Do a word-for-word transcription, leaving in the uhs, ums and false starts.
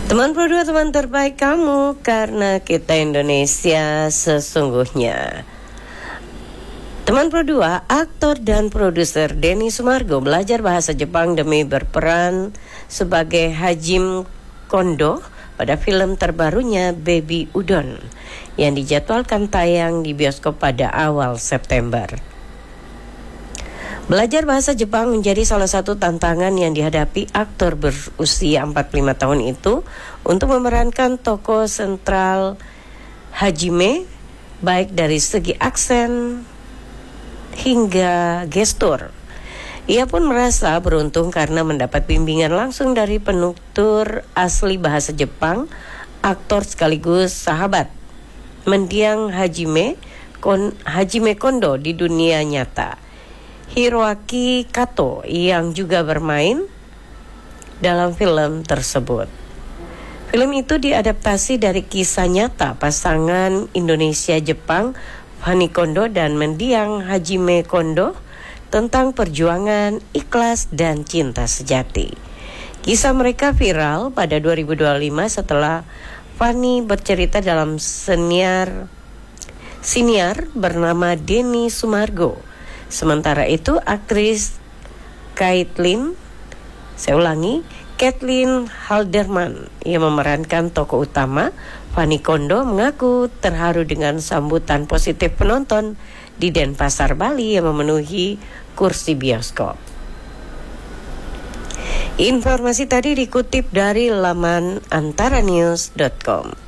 Teman Pro dua, teman terbaik kamu, karena kita Indonesia sesungguhnya. Teman Pro dua, aktor dan produser Denny Sumargo belajar bahasa Jepang demi berperan sebagai Hajime Kondo pada film terbarunya Baby Udon yang dijadwalkan tayang di bioskop pada awal September. Belajar bahasa Jepang menjadi salah satu tantangan yang dihadapi aktor berusia empat puluh lima tahun itu untuk memerankan tokoh sentral Hajime, baik dari segi aksen hingga gestur. Ia pun merasa beruntung karena mendapat bimbingan langsung dari penutur asli bahasa Jepang, aktor sekaligus sahabat mendiang Hajime, Kon, Hajime Kondo di dunia nyata, Hiroaki Kato, yang juga bermain dalam film tersebut. Film itu diadaptasi dari kisah nyata pasangan Indonesia-Jepang Fani Kondo dan mendiang Hajime Kondo tentang perjuangan, ikhlas, dan cinta sejati. Kisah mereka viral pada dua ribu dua puluh lima setelah Fani bercerita dalam senior siniar bernama Denny Sumargo. Sementara itu aktris Caitlin, saya ulangi, Caitlin Halderman yang memerankan tokoh utama Fani Kondo mengaku terharu dengan sambutan positif penonton di Denpasar, Bali yang memenuhi kursi bioskop. Informasi tadi dikutip dari laman antara news dot com.